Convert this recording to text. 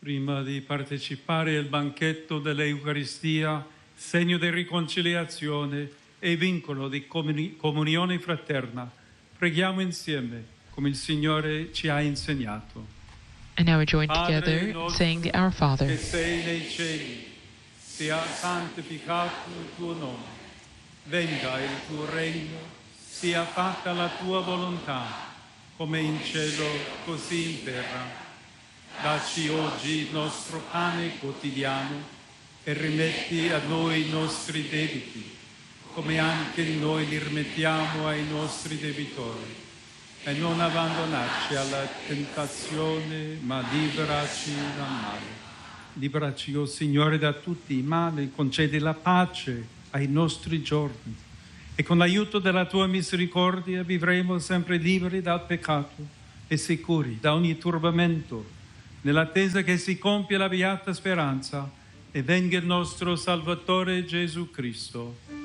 Prima di partecipare al banchetto dell'Eucaristia, segno di riconciliazione e vincolo di comunione fraterna, preghiamo insieme come il Signore ci ha insegnato. And now we join Padre together nostro, saying the Our Father. che sei nei cieli, sia santificato il tuo nome, venga il tuo regno, sia fatta la tua volontà, come in cielo così in terra. Dacci oggi il nostro pane quotidiano e rimetti a noi i nostri debiti, come anche noi li rimettiamo ai nostri debitori. E non abbandonarci alla tentazione, ma liberaci dal male. Liberaci, o Signore, da tutti i mali, concedi la pace ai nostri giorni. E con l'aiuto della tua misericordia vivremo sempre liberi dal peccato e sicuri da ogni turbamento, nell'attesa che si compia la beata speranza e venga il nostro Salvatore Gesù Cristo.